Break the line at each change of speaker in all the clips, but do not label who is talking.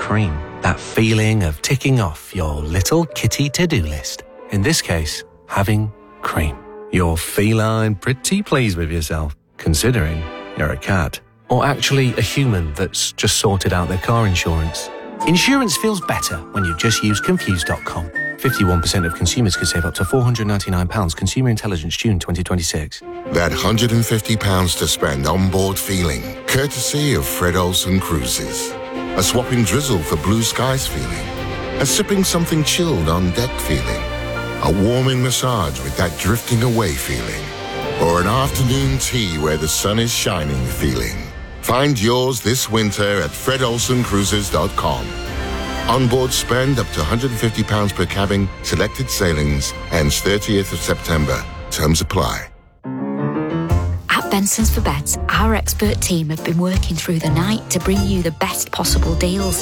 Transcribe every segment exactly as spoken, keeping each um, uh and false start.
cream. That feeling of ticking off your little kitty to-do list. In this case, having cream. You're feline pretty pleased with yourself, considering you're a cat. Or actually a human that's just sorted out their car insurance. Insurance feels better when you just use Confused dot com. fifty-one percent of consumers could save up to four hundred ninety-nine pounds. Consumer Intelligence, June twenty twenty-six.
That one hundred fifty pounds to spend on board feeling, courtesy of Fred Olsen Cruises. A swapping drizzle for blue skies feeling. A sipping something chilled on deck feeling. A warming massage with that drifting away feeling. Or an afternoon tea where the sun is shining feeling. Find yours this winter at fred olsen cruises dot com. Onboard spend up to one hundred fifty pounds per cabin, selected sailings, ends thirtieth of September. Terms apply.
At Benson's for Beds, our expert team have been working through the night to bring you the best possible deals.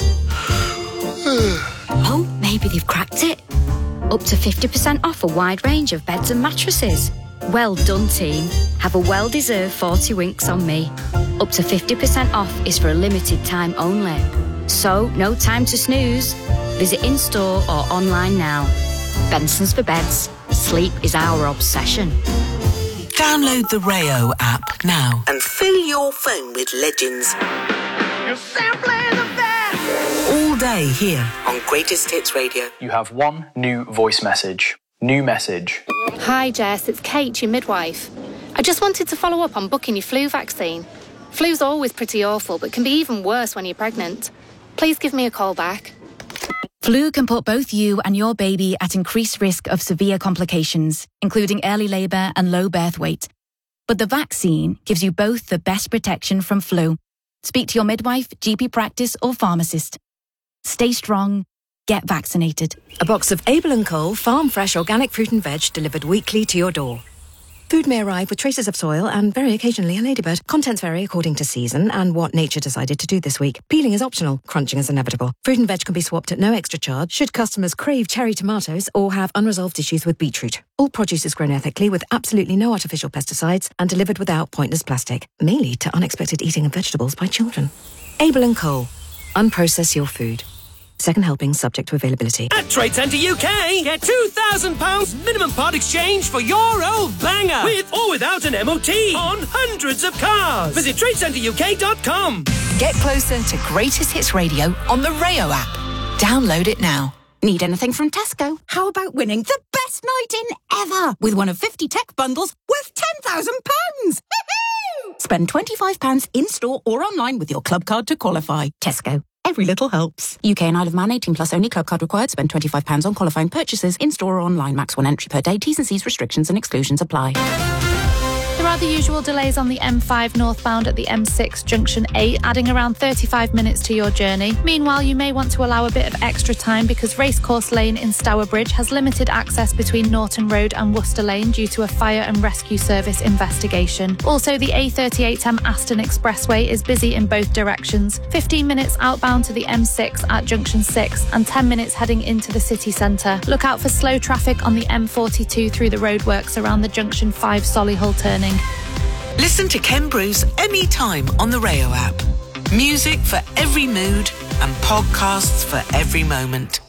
Oh, maybe they've cracked it. Up to fifty percent off a wide range of beds and mattresses. Well done, team. Have a well-deserved forty winks on me. Up to fifty percent off is for a limited time only. So, no time to snooze. Visit in-store or online now. Benson's for Beds. Sleep is our obsession.
Download the Rayo app now
and fill your phone with legends.
You're sampling the best!
All day here
on Greatest Hits Radio.
You have one new voice message. New message.
Hi Jess, it's Kate, your midwife. I just wanted to follow up on booking your flu vaccine. Flu's always pretty awful, but can be even worse when you're pregnant. Please give me a call back.
Flu can put both you and your baby at increased risk of severe complications, including early labour and low birth weight. But the vaccine gives you both the best protection from flu. Speak to your midwife, G P practice or pharmacist. Stay strong. Get vaccinated.
A box of Abel and Cole farm fresh organic fruit and veg delivered weekly to your door. Food may arrive with traces of soil and very occasionally a ladybird. Contents vary according to season and what nature decided to do this week. Peeling is optional. Crunching is inevitable. Fruit and veg can be swapped at no extra charge should customers crave cherry tomatoes or have unresolved issues with beetroot. All produce is grown ethically with absolutely no artificial pesticides and delivered without pointless plastic. May lead to unexpected eating of vegetables by children. Abel and Cole. Unprocess your food. Second helping subject to availability.
At Trade Centre U K, get two thousand pounds minimum part exchange for your old banger. With or without an M O T on hundreds of cars. Visit trade centre u k dot com.
Get closer to Greatest Hits Radio on the Rayo app. Download it now.
Need anything from Tesco? How about winning the best night in ever with one of fifty tech bundles worth ten thousand pounds? Spend twenty-five pounds in-store or online with your club card to qualify. Tesco. Every little helps. U K and Isle of Man, eighteen plus only. Club card required. Spend twenty-five pounds on qualifying purchases in-store or online. Max one entry per day. T's and C's restrictions and exclusions apply.
There are the usual delays on the M five northbound at the M six junction eight, adding around thirty-five minutes to your journey. Meanwhile, you may want to allow a bit of extra time because Racecourse Lane in Stourbridge has limited access between Norton Road and Worcester Lane due to a fire and rescue service investigation. Also, the A thirty-eight M Aston Expressway is busy in both directions. fifteen minutes outbound to the M six at junction six and ten minutes heading into the city centre. Look out for slow traffic on the M forty-two through the roadworks around the junction five Solihull turning.
Listen to Ken Bruce anytime on the Rayo app. Music for every mood and podcasts for every moment.